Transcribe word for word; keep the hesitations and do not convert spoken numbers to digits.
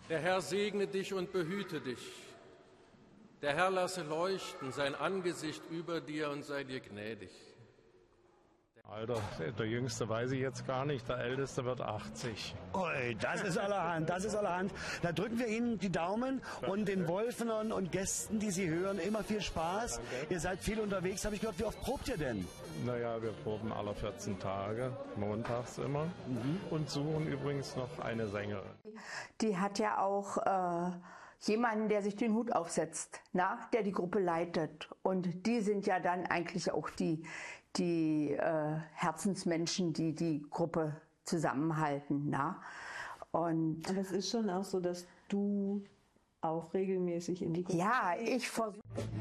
Der Herr segne dich und behüte dich. Der Herr lasse leuchten sein Angesicht über dir und sei dir gnädig. Alter, der Jüngste weiß ich jetzt gar nicht, der Älteste wird achtzig. Ui, das ist allerhand, das ist allerhand. Da drücken wir Ihnen die Daumen und den Wolfenern und Gästen, die Sie hören, immer viel Spaß. Danke. Ihr seid viel unterwegs, habe ich gehört. Wie oft probt ihr denn? Naja, wir proben alle vierzehn Tage, montags immer, mhm. und suchen übrigens noch eine Sängerin. Die hat ja auch äh, jemanden, der sich den Hut aufsetzt, na, der die Gruppe leitet. Und die sind ja dann eigentlich auch die, die äh, Herzensmenschen, die die Gruppe zusammenhalten. Na? Und Aber es ist schon auch so, dass du auch regelmäßig in die Gruppe... Ja, ich versuche...